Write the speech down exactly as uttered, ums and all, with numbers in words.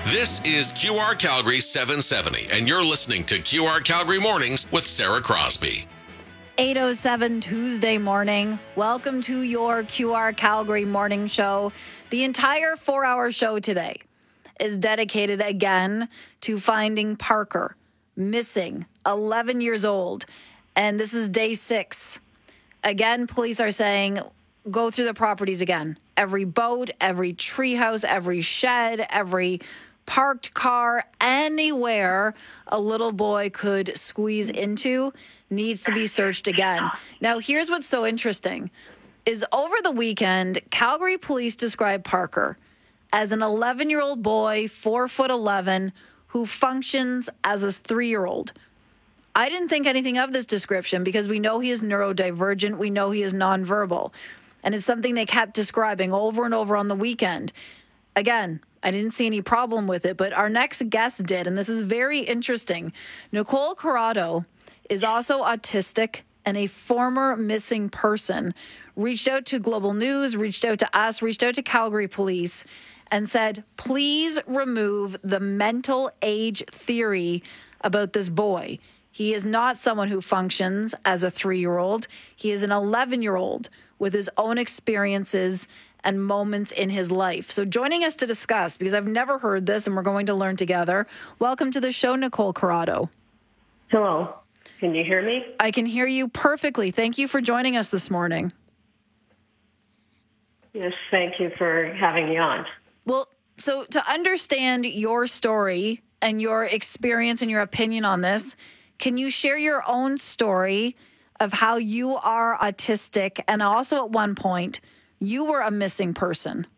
This is Q R Calgary seven seventy, and you're listening to Q R Calgary Mornings with Sarah Crosby. eight oh seven Tuesday morning. Welcome to your Q R Calgary morning show. The entire four-hour show today is dedicated again to finding Parker, missing, eleven years old. And this is day six. Again, police are saying, go through the properties again. Every boat, every treehouse, every shed, every parked car, anywhere a little boy could squeeze into needs to be searched again. Now, here's what's so interesting is over the weekend, Calgary police described Parker as an eleven-year-old boy, four foot eleven, who functions as a three-year-old. I didn't think anything of this description because we know he is neurodivergent. We know he is nonverbal. And it's something they kept describing over and over on the weekend. Again, I didn't see any problem with it, but our next guest did, and this is very interesting. Nicole Corrado is also autistic and a former missing person. Reached out to Global News, reached out to us, reached out to Calgary Police, and said, please remove the mental age theory about this boy. He is not someone who functions as a three-year-old. He is an eleven-year-old with his own experiences and moments in his life. So joining us to discuss, because I've never heard this and we're going to learn together, welcome to the show, Nicole Corrado. Hello. Can you hear me? I can hear you perfectly. Thank you for joining us this morning. Yes, thank you for having me on. Well, so to understand your story and your experience and your opinion on this, can you share your own story of how you are autistic and also at one point you were a missing person?